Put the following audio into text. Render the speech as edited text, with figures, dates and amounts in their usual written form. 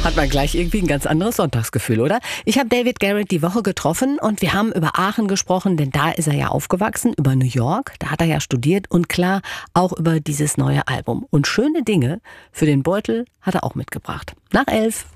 Hat man gleich irgendwie ein ganz anderes Sonntagsgefühl, oder? Ich habe David Garrett die Woche getroffen und wir haben über Aachen gesprochen, denn da ist er ja aufgewachsen, über New York, da hat er ja studiert und klar auch über dieses neue Album. Und schöne Dinge für den Beutel hat er auch mitgebracht. Nach 11.